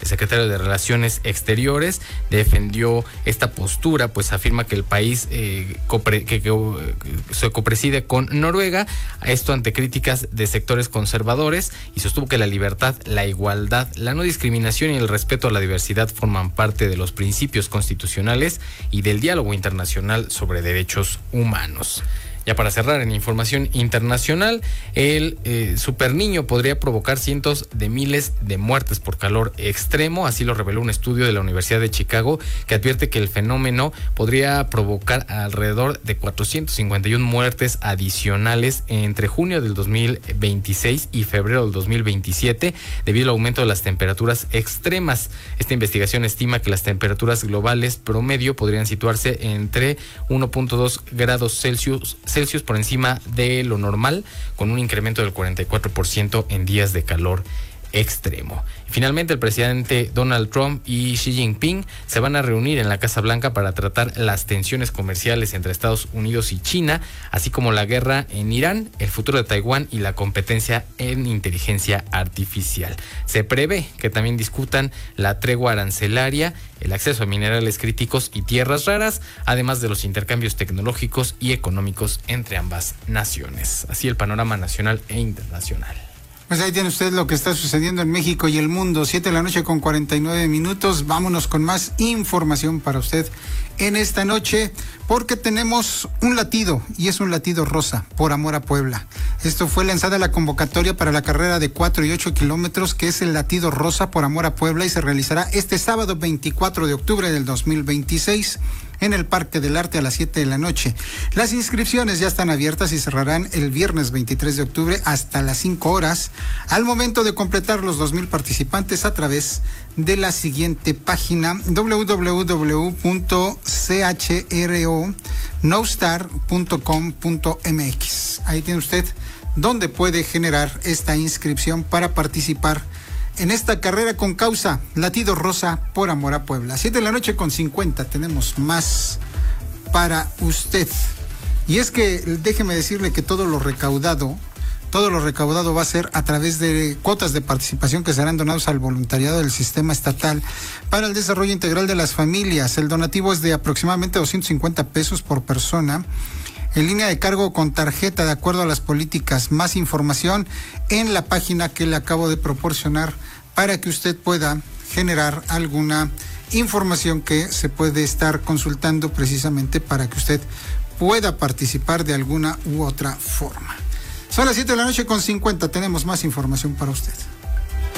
el secretario de Relaciones Exteriores, defendió esta postura, pues afirma que el país se copreside con Noruega, esto ante críticas de sectores conservadores, y sostuvo que la libertad, la igualdad, la no discriminación y el respeto a la diversidad forman parte de los principios constitucionales y del diálogo internacional sobre derechos humanos. Ya para cerrar, en información internacional, el superniño podría provocar cientos de miles de muertes por calor extremo, así lo reveló un estudio de la Universidad de Chicago, que advierte que el fenómeno podría provocar alrededor de 451 muertes adicionales entre junio del 2026 y febrero del 2027, debido al aumento de las temperaturas extremas. Esta investigación estima que las temperaturas globales promedio podrían situarse entre 1.2 grados Celsius por encima de lo normal, con un incremento del 44% en días de calor extremo. Finalmente, el presidente Donald Trump y Xi Jinping se van a reunir en la Casa Blanca para tratar las tensiones comerciales entre Estados Unidos y China, así como la guerra en Irán, el futuro de Taiwán y la competencia en inteligencia artificial. Se prevé que también discutan la tregua arancelaria, el acceso a minerales críticos y tierras raras, además de los intercambios tecnológicos y económicos entre ambas naciones. Así el panorama nacional e internacional. Pues ahí tiene usted lo que está sucediendo en México y el mundo. 7:49 p.m. Vámonos con más información para usted en esta noche, porque tenemos un latido, y es un latido rosa, por amor a Puebla. Esto fue lanzada la convocatoria para la carrera de 4 y 8 kilómetros, que es el latido rosa por amor a Puebla, y se realizará este sábado 24 de octubre del 2026. En el Parque del Arte a las 7 de la noche. Las inscripciones ya están abiertas y cerrarán el viernes 23 de octubre hasta las 5 horas, al momento de completar los 2,000 participantes a través de la siguiente página: www.chronostar.com.mx. Ahí tiene usted donde puede generar esta inscripción para participar en esta carrera con causa Latido Rosa por amor a Puebla. 7:50 tenemos más para usted. Y es que déjeme decirle que todo lo recaudado va a ser a través de cuotas de participación que serán donados al voluntariado del Sistema Estatal para el Desarrollo Integral de las Familias. El donativo es de aproximadamente 250 pesos por persona, en línea de cargo con tarjeta, de acuerdo a las políticas. Más información en la página que le acabo de proporcionar para que usted pueda generar alguna información que se puede estar consultando precisamente para que usted pueda participar de alguna u otra forma. Son las 7:50 p.m. Tenemos más información para usted.